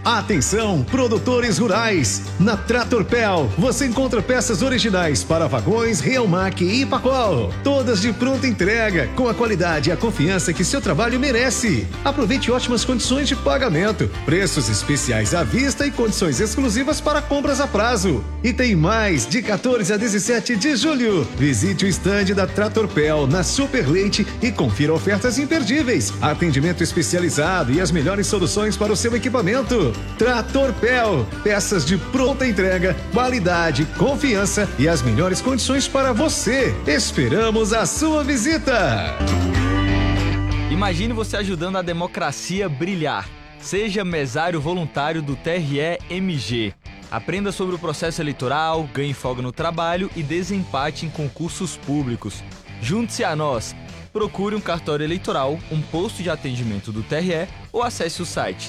Atenção, produtores rurais! Na Tratorpel, você encontra peças originais para vagões, Realmac e Pacol. Todas de pronta entrega, com a qualidade e a confiança que seu trabalho merece. Aproveite ótimas condições de pagamento, preços especiais à vista e condições exclusivas para compras a prazo. E tem mais, de 14 a 17 de julho. Visite o estande da Tratorpel na Super Leite e confira ofertas imperdíveis, atendimento especializado e as melhores soluções para o seu equipamento. Tratorpel, peças de pronta entrega, qualidade, confiança e as melhores condições para você. Esperamos a sua visita. Imagine você ajudando a democracia brilhar. Seja mesário voluntário do TRE-MG. Aprenda sobre o processo eleitoral, ganhe folga no trabalho e desempate em concursos públicos. Junte-se a nós. Procure um cartório eleitoral, um posto de atendimento do TRE ou acesse o site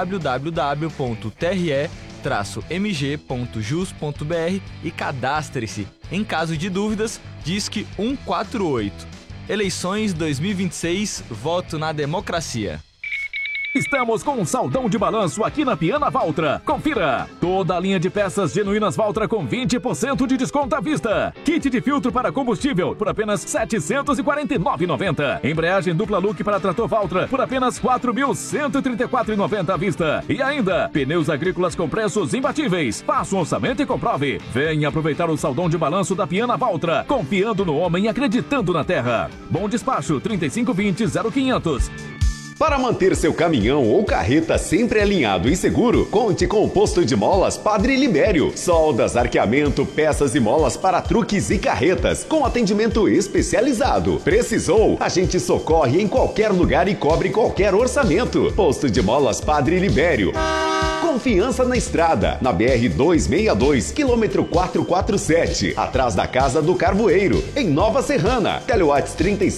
www.tre-mg.jus.br e cadastre-se. Em caso de dúvidas, disque 148. Eleições 2026, voto na democracia. Estamos com um saldão de balanço aqui na Piana Valtra. Confira! Toda a linha de peças genuínas Valtra com 20% de desconto à vista. Kit de filtro para combustível por apenas R$ 749,90. Embreagem dupla look para trator Valtra por apenas R$ 4.134,90 à vista. E ainda, pneus agrícolas com preços imbatíveis. Faça um orçamento e comprove. Venha aproveitar o saldão de balanço da Piana Valtra. Confiando no homem e acreditando na terra. Bom despacho 3520-0500. Para manter seu caminhão ou carreta sempre alinhado e seguro, conte com o posto de molas Padre Libério. Soldas, arqueamento, peças e molas para truques e carretas, com atendimento especializado. Precisou? A gente socorre em qualquer lugar e cobre qualquer orçamento. Posto de molas Padre Libério. Confiança na estrada, na BR-262, quilômetro 447, atrás da Casa do Carvoeiro, em Nova Serrana. Telewatts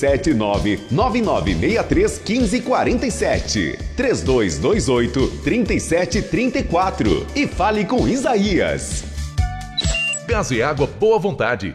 379-9963-1547, 3228-3734 e fale com Isaías. Gás e Água Boa Vontade,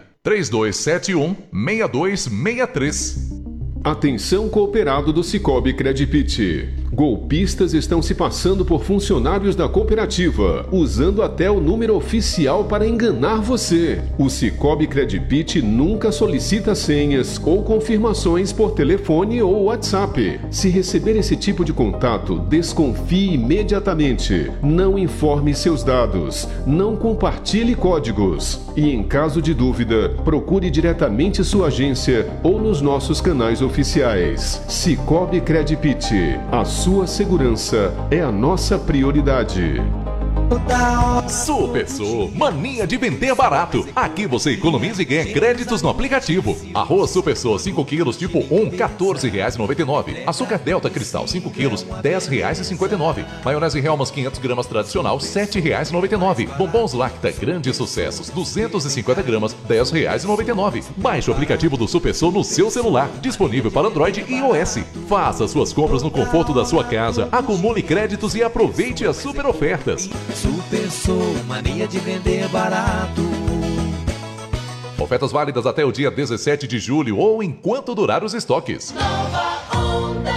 3271-6263. Atenção cooperado do Sicoob Credipit. Golpistas estão se passando por funcionários da cooperativa, usando até o número oficial para enganar você. O Sicoob Credipit nunca solicita senhas ou confirmações por telefone ou WhatsApp. Se receber esse tipo de contato, desconfie imediatamente. Não informe seus dados. Não compartilhe códigos. E em caso de dúvida, procure diretamente sua agência ou nos nossos canais oficiais. Sicoob Credipit. A sua segurança é a nossa prioridade. Supersol, mania de vender barato. Aqui você economiza e ganha créditos no aplicativo. Arroz Supersol 5 quilos tipo 1, R$ 14,99. Açúcar Delta Cristal 5 quilos, R$ 10,59. Maionese Hellmann's 500 gramas tradicional, R$ 7,99. Bombons Lacta grandes sucessos, 250 gramas, R$ 10,99. Baixe o aplicativo do Supersol no seu celular, disponível para Android e iOS. Faça suas compras no conforto da sua casa, acumule créditos e aproveite as super ofertas. Supersol, mania de vender barato. Ofertas válidas até o dia 17 de julho ou enquanto durar os estoques. Nova onda.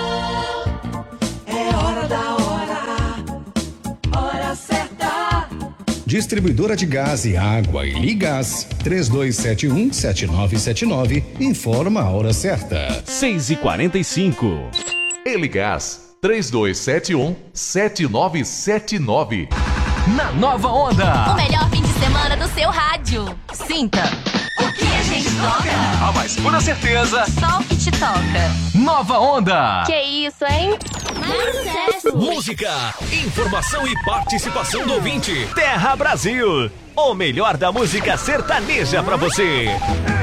É hora da hora certa. Distribuidora de gás e água e Ligás 3271-7979 informa a hora certa. 6h45. Eligás 3271-7979. Na Nova Onda. O melhor fim de semana do seu rádio. Sinta. O que a gente toca? A mais pura certeza. Só o que te toca. Nova Onda. Que isso, hein? Mais sucesso. Música, informação e participação do ouvinte. Terra Brasil. O melhor da música sertaneja pra você.